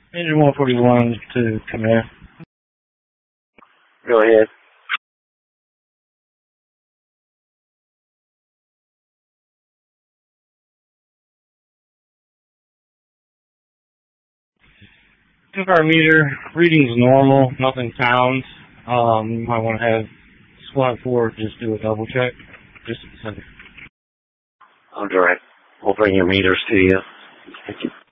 Engine 141 to command. Go ahead. Took our meter, reading's normal, nothing found. You might want to have Squad 4 just do a double check. Just a second. All right. We'll bring your meters to you. Thank you.